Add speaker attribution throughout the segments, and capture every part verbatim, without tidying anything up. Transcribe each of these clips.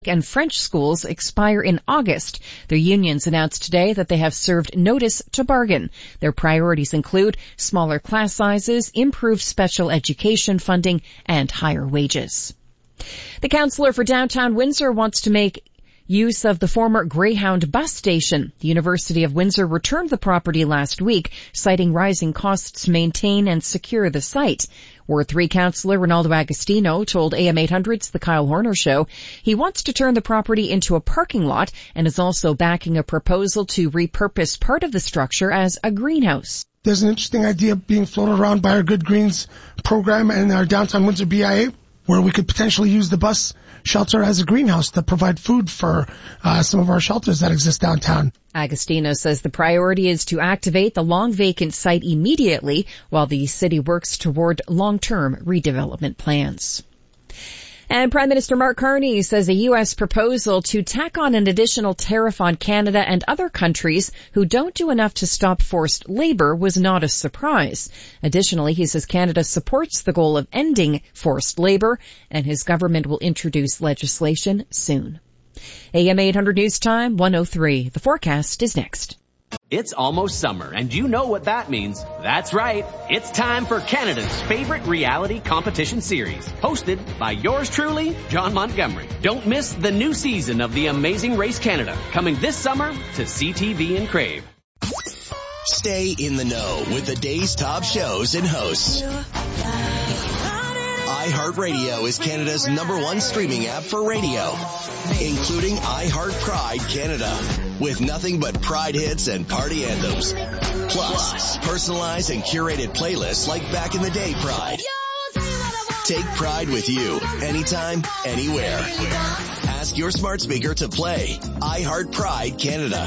Speaker 1: and French schools expire in August. Their unions announced today that they have served notice to bargain. Their priorities include smaller class sizes, improved special education funding, and higher wages. The councillor for downtown Windsor wants to make use of the former Greyhound bus station. The University of Windsor returned the property last week, citing rising costs to maintain and secure the site. Ward three councillor Ronaldo Agostino told A M eight hundred's The Kyle Horner Show he wants to turn the property into a parking lot and is also backing a proposal to repurpose part of the structure as a greenhouse.
Speaker 2: There's an interesting idea being floated around by our Good Greens program and our downtown Windsor B I A, where we could potentially use the bus shelter as a greenhouse to provide food for uh, some of our shelters that exist downtown.
Speaker 1: Agostino says the priority is to activate the long vacant site immediately while the city works toward long-term redevelopment plans. And Prime Minister Mark Carney says a U S proposal to tack on an additional tariff on Canada and other countries who don't do enough to stop forced labor was not a surprise. Additionally, he says Canada supports the goal of ending forced labor, and his government will introduce legislation soon. A M eight hundred News Time, one oh three. The forecast is next.
Speaker 3: It's almost summer, and you know what that means. That's right. It's time for Canada's favorite reality competition series, hosted by yours truly, John Montgomery. Don't miss the new season of The Amazing Race Canada, coming this summer to C T V and Crave.
Speaker 4: Stay in the know with the day's top shows and hosts. iHeartRadio is Canada's number one streaming app for radio, including iHeart Pride Canada, with nothing but Pride hits and party anthems. Plus, personalized and curated playlists like Back in the Day Pride. Take Pride with you, anytime, anywhere. Ask your smart speaker to play iHeart Pride Canada.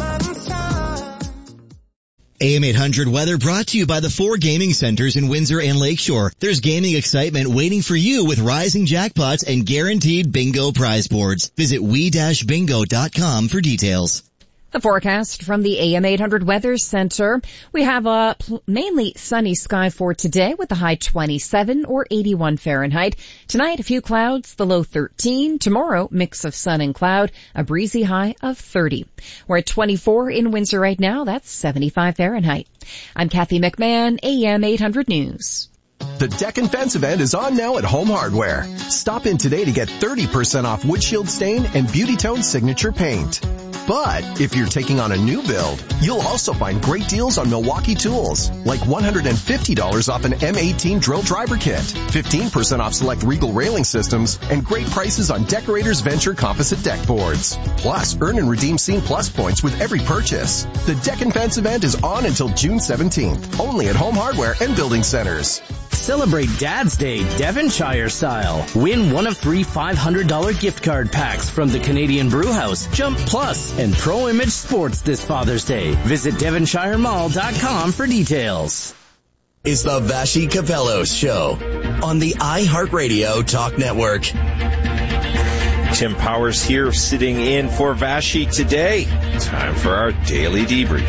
Speaker 5: A M eight hundred weather brought to you by the four gaming centers in Windsor and Lakeshore. There's gaming excitement waiting for you with rising jackpots and guaranteed bingo prize boards. Visit we dash bingo dot com for details.
Speaker 1: The forecast from the A M eight hundred Weather Center. We have a mainly sunny sky for today with the high twenty-seven or eighty-one Fahrenheit. Tonight, a few clouds, the low thirteen. Tomorrow, mix of sun and cloud, a breezy high of thirty. We're at twenty-four in Windsor right now. That's seventy-five Fahrenheit. I'm Kathy McMahon, A M eight hundred News.
Speaker 6: The Deck and Fence event is on now at Home Hardware. Stop in today to get thirty percent off windshield stain and Beauty Tone signature paint. But if you're taking on a new build, you'll also find great deals on Milwaukee tools, like one hundred fifty dollars off an M eighteen drill driver kit, fifteen percent off select Regal railing systems, and great prices on Decorators Venture composite deck boards. Plus, earn and redeem Scene Plus points with every purchase. The Deck and Fence event is on until June seventeenth, only at Home Hardware and Building Centers.
Speaker 7: Celebrate Dad's Day Devonshire style. Win one of three five hundred dollars gift card packs from the Canadian Brewhouse, Jump Plus, and Pro Image Sports this Father's Day. Visit devonshire mall dot com for details.
Speaker 4: Is the Vashi Capellos Show on the iHeartRadio Talk Network.
Speaker 8: Tim Powers here, sitting in for Vashi today. Time for our Daily Debrief.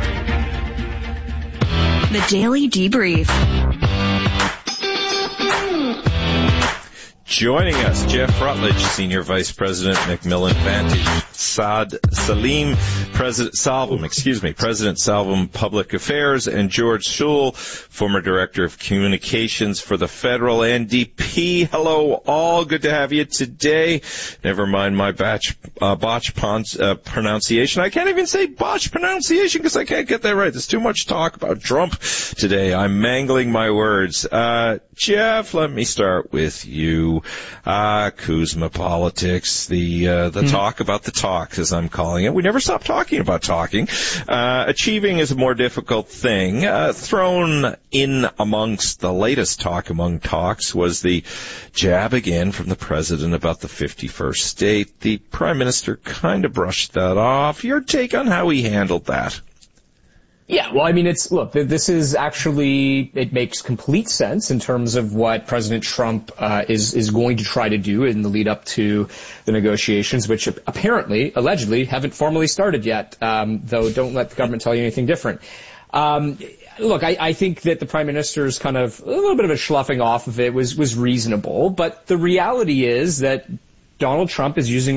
Speaker 9: The Daily Debrief.
Speaker 8: Joining us, Jeff Rutledge, Senior Vice President, Macmillan Vantage, Saad Salim, President Salvam, excuse me, President Salvam Public Affairs, and George Sewell, former Director of Communications for the Federal N D P. Hello, all. Good to have you today. Never mind my batch, uh, botch pons, uh, pronunciation. I can't even say botch pronunciation because I can't get that right. There's too much talk about Trump today. I'm mangling my words. Uh, Jeff, let me start with you. Uh, Kuzma politics, the, uh, the mm. talk about the talk, as I'm calling it. We never stop talking about talking. Uh, achieving is a more difficult thing. Uh, thrown in amongst the latest talk among talks was the jab again from the president about the fifty-first state. The prime minister kind of brushed that off. Your take on how he handled that?
Speaker 10: Yeah, well, I mean, it's, look, this is actually, it makes complete sense in terms of what President Trump uh, is, is going to try to do in the lead up to the negotiations, which apparently, allegedly, haven't formally started yet, um, though don't let the government tell you anything different. Um, look, I, I think that the Prime Minister's kind of, a little bit of a sloughing off of it was, was reasonable, but the reality is that Donald Trump is using